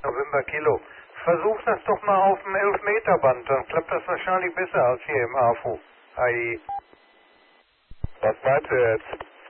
November Kilo. Versuch das doch mal auf dem 11-Meter-Band, dann klappt das wahrscheinlich besser als hier im AFU. AI. Was meinst du jetzt?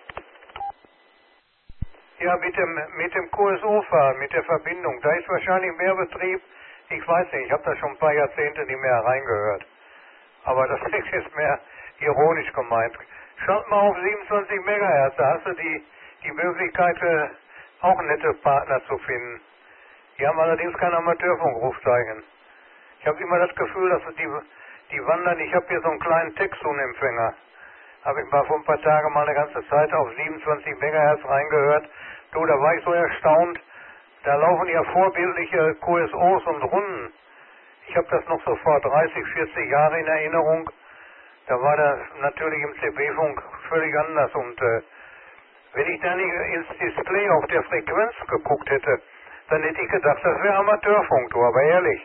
Ja, mit dem QSO-Fahren, mit der Verbindung, da ist wahrscheinlich mehr Betrieb. Ich weiß nicht, ich habe da schon ein paar Jahrzehnte nicht mehr reingehört. Aber das ist jetzt mehr ironisch gemeint. Schalt mal auf 27 Megahertz, da hast du die Möglichkeit, auch nette Partner zu finden. Die haben allerdings kein Amateurfunkrufzeichen. Ich habe immer das Gefühl, dass die wandern, ich habe hier so einen kleinen Textun-Empfänger. Habe ich mal vor ein paar Tagen mal eine ganze Zeit auf 27 Megahertz reingehört. Du, da war ich so erstaunt, da laufen ja vorbildliche QSOs und Runden. Ich habe das noch so vor 30, 40 Jahren in Erinnerung. Da war das natürlich im CB-Funk völlig anders. Und wenn ich da nicht ins Display auf der Frequenz geguckt hätte, dann hätte ich gedacht, das wäre Amateurfunk, du, aber ehrlich.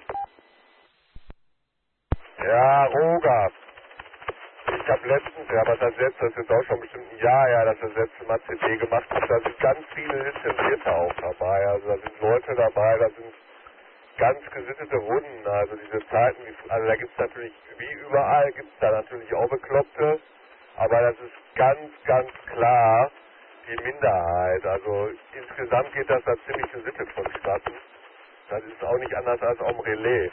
Ja, Roger. Ich habe letztens, ja, aber das ist jetzt auch schon bestimmt ein Jahr her, dass das letzte Mal CD gemacht ist. Da sind ganz viele Lizenzierte auch dabei. Also da sind Leute dabei, da sind ganz gesittete Runden. Also diese Zeiten, also da gibt es natürlich, wie überall, gibt es da natürlich auch Bekloppte. Aber das ist ganz, ganz klar die Minderheit. Also insgesamt geht das da ziemlich gesittet vonstatten. Das ist auch nicht anders als am Relais.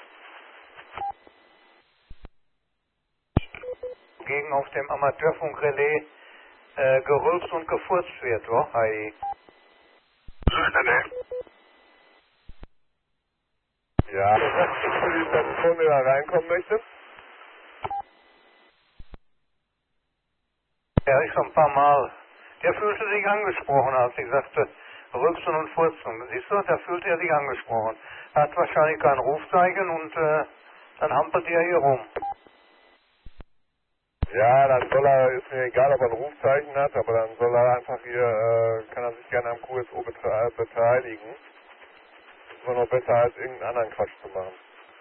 Gegen auf dem Amateurfunkrelais gerülpst und gefurzt wird, wo? Hi. Ja, dass der Kunde da reinkommen möchte. Ja, ich schon ein paar Mal. Der fühlte sich angesprochen, als ich sagte, rülpsen und furzen. Siehst du, da fühlte er sich angesprochen. Er hat wahrscheinlich kein Rufzeichen und dann hampelt er hier rum. Ja, dann soll er, ist mir egal, ob er ein Rufzeichen hat, aber dann soll er einfach hier, kann er sich gerne am QSO beteiligen. Das ist immer noch besser als irgendeinen anderen Quatsch zu machen.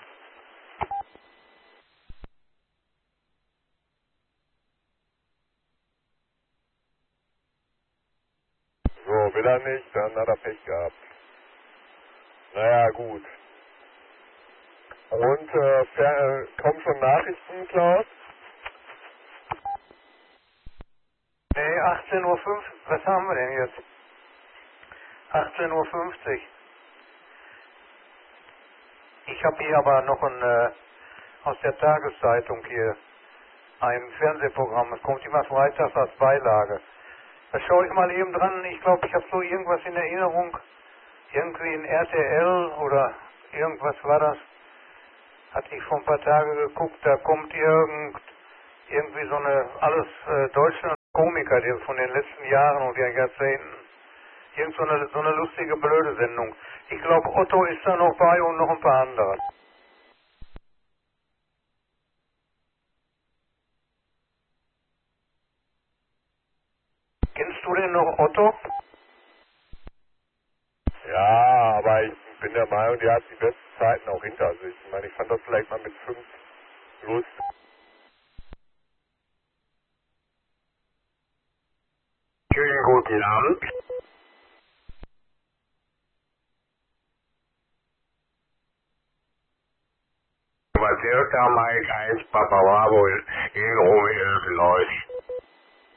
So, will er nicht, dann hat er Pech gehabt. Naja, gut. Und, kommen schon Nachrichten, Klaus? Nee, 18:05 Uhr, was haben wir denn jetzt? 18:50 Uhr. Ich habe hier aber noch aus der Tageszeitung hier ein Fernsehprogramm. Es kommt immer freitags als Beilage. Da schaue ich mal eben dran. Ich glaube, ich habe so irgendwas in Erinnerung. Irgendwie in RTL oder irgendwas war das. Hatte ich vor ein paar Tagen geguckt. Da kommt irgendwie so eine, alles deutsche Komiker die von den letzten Jahren und den Jahrzehnten. Irgend so eine lustige, blöde Sendung. Ich glaube, Otto ist da noch bei und noch ein paar andere. Kennst du denn noch Otto? Ja, aber ich bin der Meinung, der hat die besten Zeiten auch hinter sich. Ich meine, ich fand das vielleicht mal mit 5 Lust. Schönen guten Abend. Delta Mike 1 Papa Bravo in Romeo läuft.